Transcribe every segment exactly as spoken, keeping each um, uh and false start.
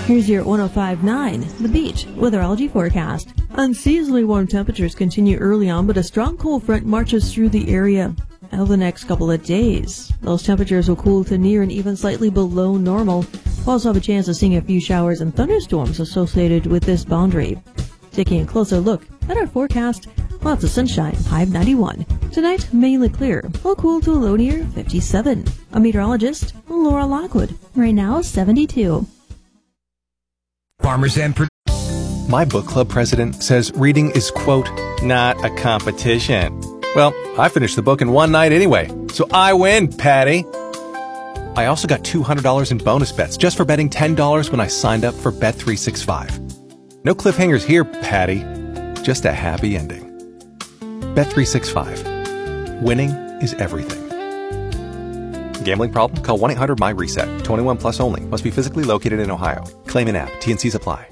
Here's your one oh five point nine The Beach weatherology forecast. Unseasonably warm temperatures continue early on, but a strong cold front marches through the area. Over the next couple of days, those temperatures will cool to near and even slightly below normal. We'll also have a chance of seeing a few showers and thunderstorms associated with this boundary. Taking a closer look at our forecast, lots of sunshine, high of ninety-one. Tonight, mainly clear. We'll cool to a low near fifty-seven. A meteorologist, Laura Lockwood. Right now, seventy-two. Farmers and My book club president says reading is, quote, not a competition. Well, I finished the book in one night anyway, so I win, Patty. I also got two hundred dollars in bonus bets just for betting ten dollars when I signed up for Bet three sixty-five. No cliffhangers here, Patty. Just a happy ending. Bet three sixty-five. Winning is everything. Gambling problem? Call one eight hundred M Y reset. twenty-one plus only. Must be physically located in Ohio. Claim in app. T and Cs apply.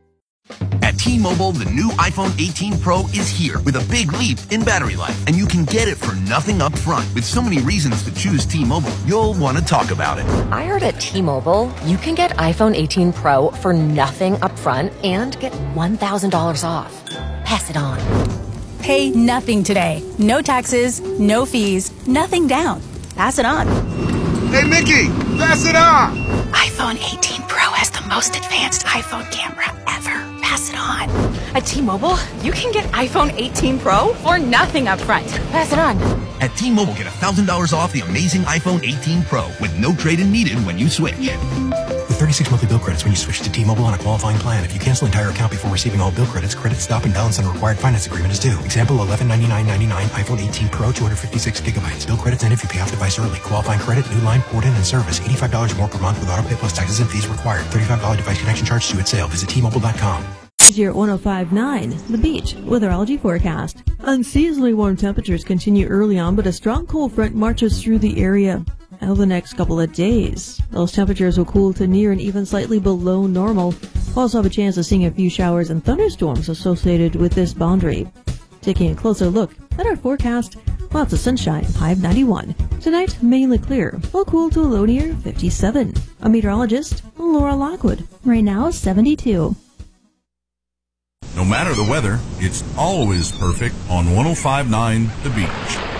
At T-Mobile, the new iPhone eighteen Pro is here with a big leap in battery life, and you can get it for nothing up front. With so many reasons to choose T-Mobile, you'll want to talk about it. I heard at T-Mobile, you can get iPhone eighteen Pro for nothing up front and get one thousand dollars off. Pass it on. Pay nothing today. No taxes, no fees, nothing down. Pass it on. Hey, Mickey, pass it on. iPhone eighteen Pro has the most advanced iPhone camera ever. Pass it on. At T-Mobile, you can get iPhone eighteen Pro for nothing up front. Pass it on. At T-Mobile, get one thousand dollars off the amazing iPhone eighteen Pro with no trade-in needed when you switch. With thirty-six monthly bill credits when you switch to T-Mobile on a qualifying plan. If you cancel entire account before receiving all bill credits, credit stop and balance on a required finance agreement is due. Example, eleven ninety-nine ninety-nine iPhone eighteen Pro, two hundred fifty-six gigabytes. Bill credits end if you pay off device early. Qualifying credit, new line, port in, and service. eighty-five dollars more per month with auto pay plus taxes and fees required. thirty-five dollars device connection charge due at sale. Visit T Mobile dot com. Here's your one oh five point nine The Beach weatherology forecast. Unseasonably warm temperatures continue early on, but a strong cold front marches through the area. Over the next couple of days, those temperatures will cool to near and even slightly below normal. We'll also have a chance of seeing a few showers and thunderstorms associated with this boundary. Taking a closer look at our forecast, lots of sunshine, high of ninety-one. Tonight, mainly clear. We'll cool to a low near fifty-seven. A meteorologist, Laura Lockwood. Right now, seventy-two. No matter the weather, it's always perfect on one oh five point nine The Beach.